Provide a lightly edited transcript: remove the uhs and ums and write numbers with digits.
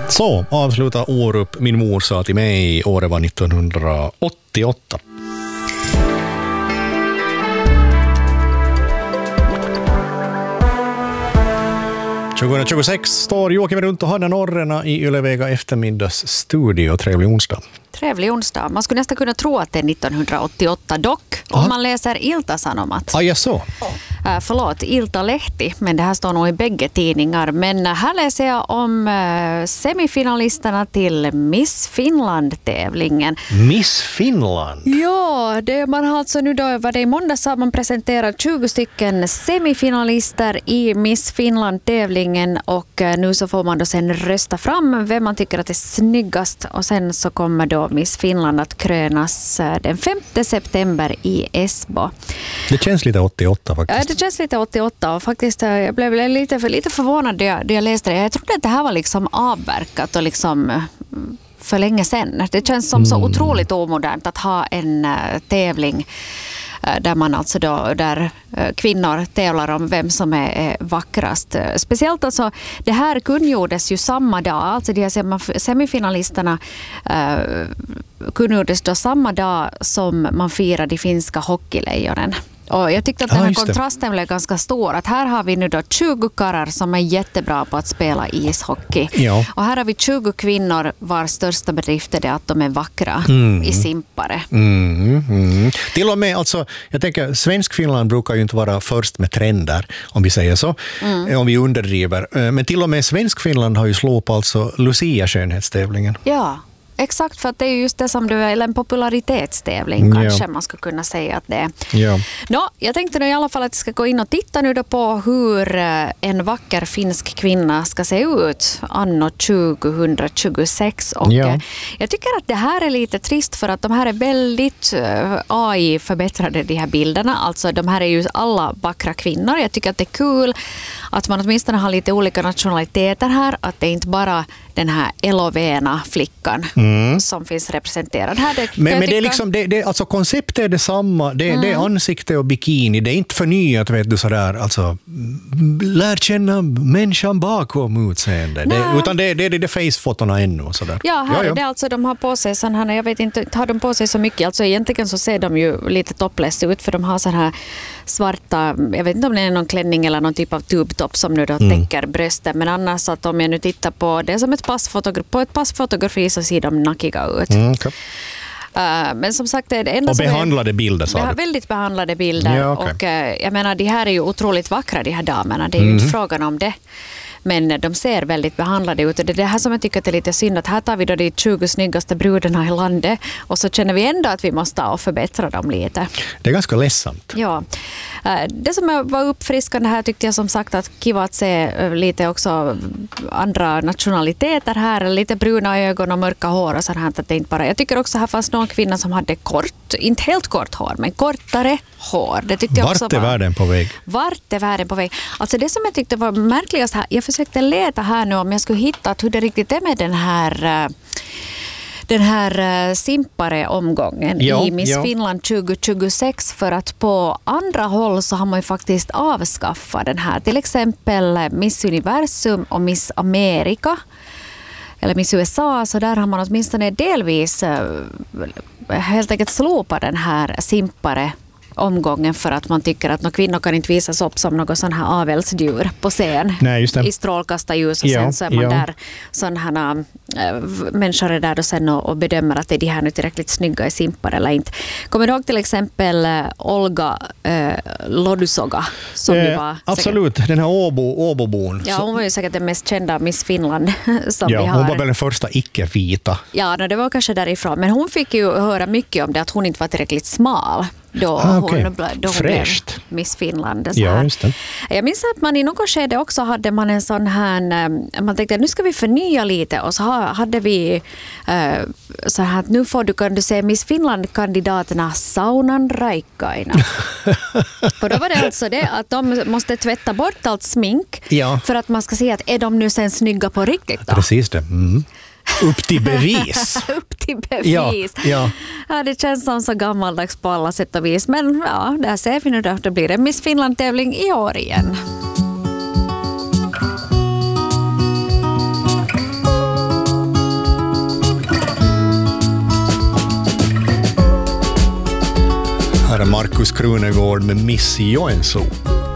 Så avsluta Orup. Min mor sa till mig, året var 1988. ...2026 står Joakim runt och Hanna Norrena i Ylevega eftermiddagsstudio. Trevlig onsdag. Trevlig onsdag. Man skulle nästan kunna tro att det är 1988 dock. Om man läser Ilta-Sanomat. Ja, så. Förlåt, Ilta-Lehti, men det här står nog i bägge tidningar. Men här läser jag om semifinalisterna till Miss Finland-tävlingen. Miss Finland? Ja, man har alltså nu då, var det i måndags har man presenterat 20 stycken semifinalister i Miss Finland-tävlingen och nu så får man då sen rösta fram vem man tycker att är snyggast och sen så kommer då Miss Finland att krönas den 5 september i Esbo. Det känns lite 88 faktiskt. Ja, det känns lite 88 och faktiskt jag blev lite förvånad då jag läste det. Jag trodde att det här var liksom avverkat och liksom för länge sedan. Det känns som så otroligt omodernt att ha en tävling där man alltså då, där kvinnor tävlar om vem som är vackrast. Speciellt alltså, det här kungjordes ju samma dag, alltså de här semifinalisterna kungjordes då samma dag som man firade de finska hockeylejonen. Och jag tyckte att den här kontrasten blev ganska stor. Att här har vi nu då 20 karlar som är jättebra på att spela ishockey. Ja. Och här har vi 20 kvinnor vars största bedrift är det att de är vackra i simpare. Till och med, alltså, jag tänker, svensk Finland brukar ju inte vara först med trender, om vi säger så. Om vi underdriver. Men till och med svensk Finland har ju slopat alltså Lucia-skönhetstävlingen. Ja. Exakt, för att det är just det som du är, eller en popularitetstävling kanske man ska kunna säga att det är. Ja. Jag tänkte nu i alla fall att jag ska gå in och titta nu då på hur en vacker finsk kvinna ska se ut anno 2026. Och jag tycker att det här är lite trist för att de här är väldigt AI-förbättrade, de här bilderna. Alltså de här är ju alla vackra kvinnor. Jag tycker att det är kul att man åtminstone har lite olika nationaliteter här. Att det är inte bara den här elovena flickan som finns representerad här. Men det är liksom, alltså konceptet är detsamma. Det är ansikte och bikini. Det är inte förnyat, vet du, sådär. Alltså, lär känna människan bakom utseende. Utan det är face-fotona ännu. Och sådär. Ja, här är det alltså, de har på sig sån här, jag vet inte, har de på sig så mycket. Alltså egentligen så ser de ju lite topless ut för de har så här svarta, jag vet inte om det är någon klänning eller någon typ av tubtopp som nu då täcker bröstet. Men annars att om jag nu tittar på det som på ett passfotografi så ser de nackiga ut. Okay. Men som sagt, det är det enda och behandlade bilder, sa du? Väldigt behandlade bilder. Ja, okay. Och jag menar, de här är ju otroligt vackra, de här damerna. Det är ju inte frågan om det. Men de ser väldigt behandlade ut. Och det är det här som jag tycker att är lite synd. Att här tar vi då de 20 snyggaste brudarna i landet. Och så känner vi ändå att vi måste förbättra dem lite. Det är ganska ledsamt. Ja. Det som var uppfriskande här tyckte jag som sagt att kiva att se lite också andra nationaliteter här. Lite bruna ögon och mörka hår och sånt här. Att det inte bara. Jag tycker också här fanns någon kvinna som hade inte helt kort hår, men kortare hår. Det tyckte jag också vart är världen på väg? Vart är världen på väg? Alltså det som jag tyckte var märkligast här, jag försökte leta här nu om jag skulle hitta hur det riktigt är med den här simpare omgången i Miss Finland 2026, för att på andra håll så har man ju faktiskt avskaffat den här. Till exempel Miss Universum och Miss Amerika eller Miss USA, så där har man åtminstone delvis helt enkelt slopat den här simpare omgången för att man tycker att kvinnor kan inte visas upp som något sån här avelsdjur på scen. Nej, just det. I strålkastarljus och sen så är man där, sådana här människor är där och sen och bedömer att är de här nu tillräckligt snygga i simpar eller inte. Kommer du ihåg till exempel Olga Lodusoga som var absolut, säkert, den här Åbobon. Ja, hon var ju säkert den mest kända Miss Finland som vi har. Hon var väl den första icke-vita. Ja, det var kanske därifrån. Men hon fick ju höra mycket om det, att hon inte var tillräckligt smal då hon blev Miss Finland. Ja, just det. Jag minns att man i något skede också hade man en sån här, man tänkte att nu ska vi förnya lite, och så hade vi så här att nu kan du se Miss Finland-kandidaterna Saunan Raikkaina. Och då var det alltså det att de måste tvätta bort allt smink för att man ska se att är de nu sen snygga på riktigt då? Precis det. Upp till bevis. Upp till bevis. Ja, det känns som så gammaldags på alla sätt och vis. Men ja, där ser vi nu då. Det blir en Miss Finland-tävling i år igen. här är Markus Krunegård med Missy Joensuu.